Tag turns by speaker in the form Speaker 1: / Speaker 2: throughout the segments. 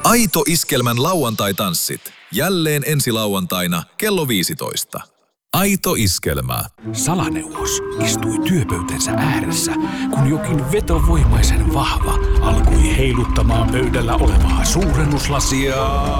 Speaker 1: Aito Iskelmän lauantai-tanssit. Jälleen ensi lauantaina kello 15. Aito Iskelmä.
Speaker 2: Salaneuvos istui työpöytänsä ääressä, kun jokin vetovoimaisen vahva alkoi heiluttamaan pöydällä olevaa suurennuslasia.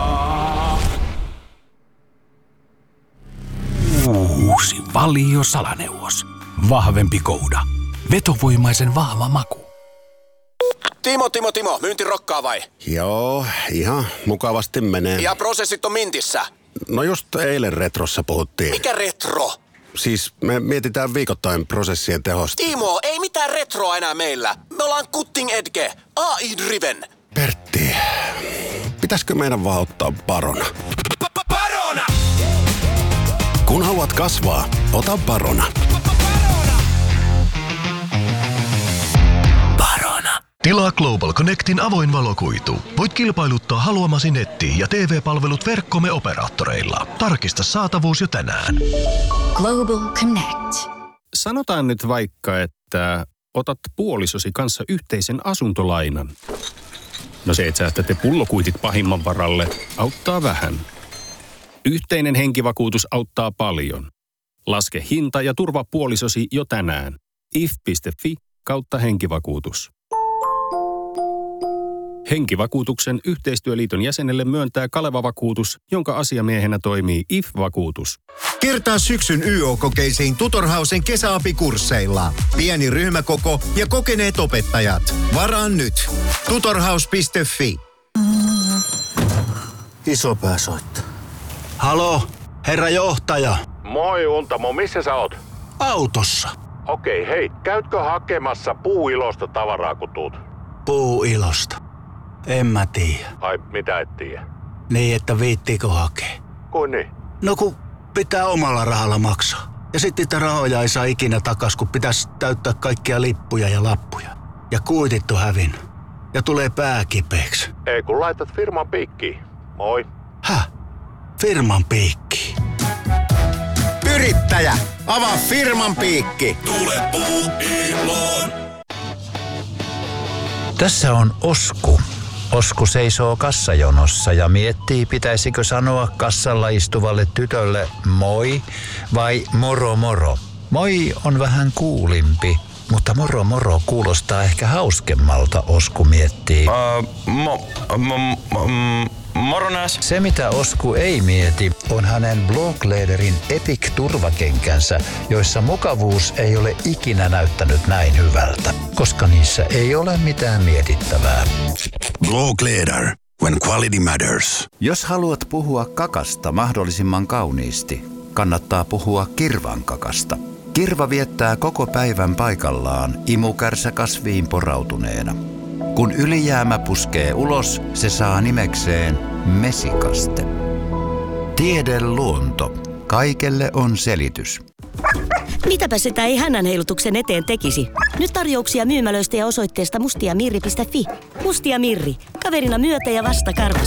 Speaker 2: Uusi Valio Salaneuvos. Vahvempi kouda. Vetovoimaisen vahva maku.
Speaker 3: Timo, myynti rokkaa vai?
Speaker 4: Joo, ihan mukavasti menee.
Speaker 3: Ja prosessit on mintissä?
Speaker 4: No just eilen Retrossa puhuttiin.
Speaker 3: Mikä retro?
Speaker 4: Siis me mietitään viikoittain prosessien tehosta.
Speaker 3: Timo, ei mitään retroa enää meillä. Me ollaan cutting edge, AI-driven.
Speaker 4: Pertti, pitäisikö meidän vaan ottaa Barona?
Speaker 3: Barona!
Speaker 4: Kun haluat kasvaa, ota Barona.
Speaker 5: Tilaa Global Connectin avoin valokuitu. Voit kilpailuttaa haluamasi netti- ja TV-palvelut verkkomme operaattoreilla. Tarkista saatavuus jo tänään.
Speaker 6: Global Connect.
Speaker 7: Sanotaan nyt vaikka, että otat puolisosi kanssa yhteisen asuntolainan. No se, että säästätte pullokuitit pahimman varalle, auttaa vähän. Yhteinen henkivakuutus auttaa paljon. Laske hinta ja turva puolisosi jo tänään. if.fi/henkivakuutus. Henkivakuutuksen yhteistyöliiton jäsenelle myöntää Kaleva-vakuutus, jonka asiamiehenä toimii IF-vakuutus.
Speaker 8: Kertaa syksyn YO-kokeisiin Tutorhausen kesäapikursseilla. Pieni ryhmäkoko ja kokeneet opettajat. Varaa nyt. Tutorhaus.fi.
Speaker 9: Isopää soittaa. Halo, herra johtaja.
Speaker 10: Moi Untamo, missä sä oot?
Speaker 9: Autossa.
Speaker 10: Okei, hei, käytkö hakemassa Puuilosta tavaraa kun tuut?
Speaker 9: Puuilosta. En mä tiedä.
Speaker 10: Ai, mitä et tiedä?
Speaker 9: Niin, että viittiikö hakee?
Speaker 10: Kuin niin?
Speaker 9: No kun pitää omalla rahalla maksaa. Ja sitten niitä rahoja ei saa ikinä takas, kun pitäisi täyttää kaikkia lippuja ja lappuja. Ja kuitit on hävinnyt. Ja tulee pää kipeäksi.
Speaker 10: Ei kun laitat firman piikkiin. Moi.
Speaker 9: Häh? Firman piikkiin?
Speaker 8: Yrittäjä, avaa firman piikki.
Speaker 2: Tule Puuiloon.
Speaker 11: Tässä on Osku. Osku seisoo kassajonossa ja miettii, pitäisikö sanoa kassalla istuvalle tytölle moi vai moro moro. Moi on vähän kuulimpi, mutta moro moro kuulostaa ehkä hauskemmalta, Osku miettii.
Speaker 12: Moronas.
Speaker 11: Se mitä Osku ei mieti on hänen Bloglederin Epic-turvakenkänsä, joissa mukavuus ei ole ikinä näyttänyt näin hyvältä, koska niissä ei ole mitään mietittävää.
Speaker 13: Blogleder, when quality matters.
Speaker 11: Jos haluat puhua kakasta mahdollisimman kauniisti, kannattaa puhua kirvan kakasta. Kirva viettää koko päivän paikallaan imukärsä kasviin porautuneena. Kun ylijäämä puskee ulos, se saa nimekseen mesikaste. Tiedeluonto. Kaikelle on selitys.
Speaker 14: Mitäpä sitä ei hännänheilutuksen eteen tekisi? Nyt tarjouksia myymälöistä ja osoitteesta mustiamirri.fi. Mustia Mirri. Kaverina myötä ja vastakarvas.